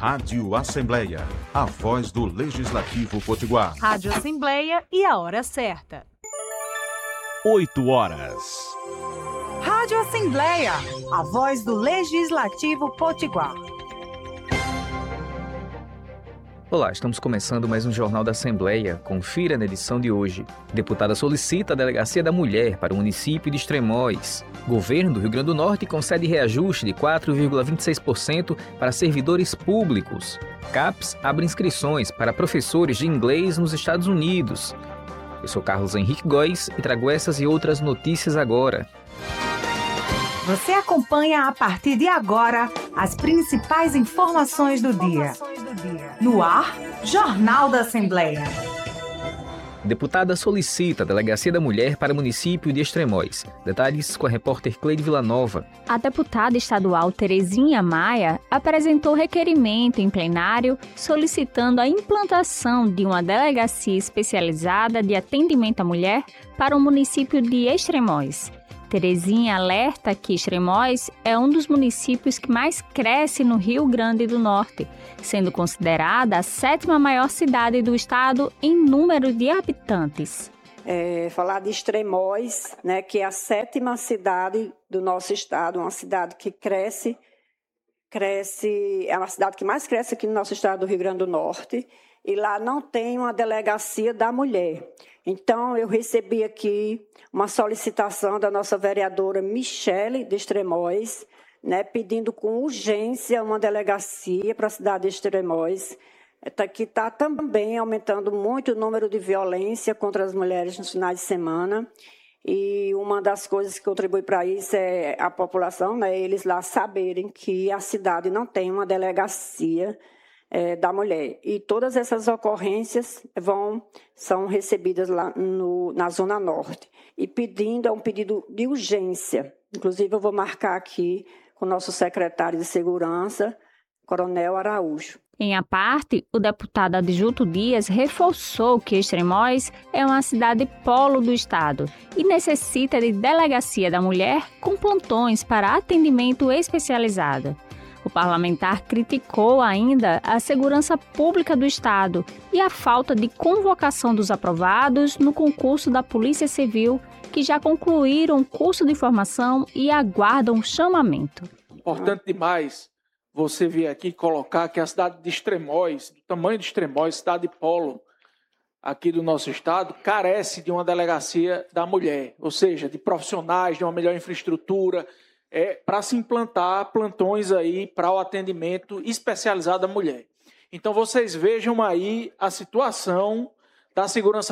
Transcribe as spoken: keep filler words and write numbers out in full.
Rádio Assembleia, a voz do Legislativo Potiguar. Rádio Assembleia e a hora certa. oito horas. Rádio Assembleia, a voz do Legislativo Potiguar. Olá, estamos começando mais um Jornal da Assembleia. Confira na edição de hoje. Deputada solicita a Delegacia da Mulher para o município de Extremóis. Governo do Rio Grande do Norte concede reajuste de quatro vírgula vinte e seis por cento para servidores públicos. CAPES abre inscrições para professores de inglês nos Estados Unidos. Eu sou Carlos Henrique Góes e trago essas e outras notícias agora. Você acompanha a partir de agora as principais informações do dia. No ar, Jornal da Assembleia. Deputada solicita a Delegacia da Mulher para o município de Extremóis. Detalhes com a repórter Cleide Villanova. A deputada estadual Terezinha Maia apresentou requerimento em plenário solicitando a implantação de uma delegacia especializada de atendimento à mulher para o município de Extremóis. Terezinha alerta que Extremóis é um dos municípios que mais cresce no Rio Grande do Norte, sendo considerada a sétima maior cidade do estado em número de habitantes. É, falar de Extremóis, né, que é a sétima cidade do nosso estado, uma cidade que cresce, cresce, é uma cidade que mais cresce aqui no nosso estado do Rio Grande do Norte, e lá não tem uma delegacia da mulher. Então, eu recebi aqui uma solicitação da nossa vereadora Michele de Extremóis, né, pedindo com urgência uma delegacia para a cidade de Extremóis, que está também aumentando muito o número de violência contra as mulheres nos finais de semana. E uma das coisas que contribui para isso é a população, né, eles lá saberem que a cidade não tem uma delegacia É, da mulher. E todas essas ocorrências vão, são recebidas lá no, na Zona Norte. E pedindo, é um pedido de urgência. Inclusive, eu vou marcar aqui com o nosso secretário de Segurança, Coronel Araújo. Em a parte, o deputado Adjunto Dias reforçou que Extremóis é uma cidade polo do estado e necessita de delegacia da mulher com plantões para atendimento especializado. O parlamentar criticou ainda a segurança pública do Estado e a falta de convocação dos aprovados no concurso da Polícia Civil, que já concluíram o curso de formação e aguardam chamamento. Importante demais você vir aqui colocar que a cidade de Extremóis, do tamanho de Extremóis, cidade polo aqui do nosso estado, carece de uma delegacia da mulher, ou seja, de profissionais, de uma melhor infraestrutura, É, para se implantar plantões aí para o atendimento especializado à mulher. Então, vocês vejam aí a situação da segurança